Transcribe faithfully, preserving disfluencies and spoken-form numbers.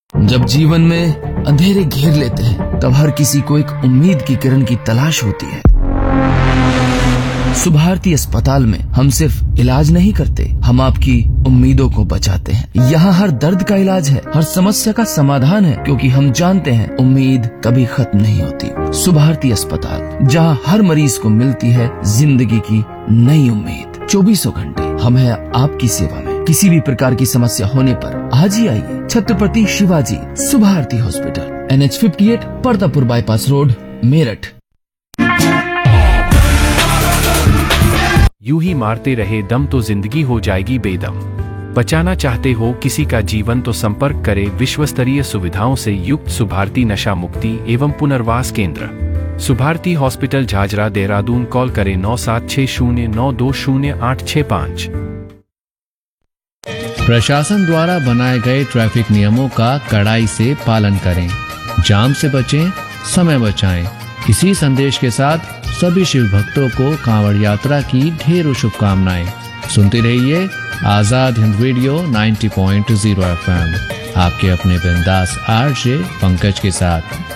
जब जीवन में अंधेरे घेर लेते हैं तब हर किसी को एक उम्मीद की किरण की तलाश होती है। सुभारती अस्पताल में हम सिर्फ इलाज नहीं करते, हम आपकी उम्मीदों को बचाते हैं। यहाँ हर दर्द का इलाज है, हर समस्या का समाधान है, क्योंकि हम जानते हैं उम्मीद कभी खत्म नहीं होती। सुभारती अस्पताल, जहाँ हर मरीज को मिलती है जिंदगी की नई उम्मीद। चौबीसों घंटे हम हैं आपकी सेवा में। किसी भी प्रकार की समस्या होने पर आज ही आइए। Chhatrapati Shivaji Subharti hospital, N H fifty eight, परदापुर bypass road, Meerut. यूं ही मारते रहे दम तो जिंदगी हो जाएगी बेदम। बचाना चाहते हो किसी का जीवन तो संपर्क करें विश्व स्तरीय सुविधाओं से युक्त सुभारती नशा मुक्ति एवं पुनर्वास केंद्र, सुभारती हॉस्पिटल, झाझरा, देहरादून। कॉल करें नौ सात छह शून्य नौ दो शून्य आठ छह पाँच। प्रशासन द्वारा बनाए गए ट्रैफिक नियमों का कड़ाई से पालन करें, जाम से बचें, समय बचाएं। इसी संदेश के साथ सभी शिव भक्तों को कांवड़ यात्रा की ढेरों शुभकामनाएं। सुनते रहिए आजाद हिंद रेडियो नब्बे पॉइंट शून्य एफ एम, आपके अपने बिंदास आरजे पंकज के साथ।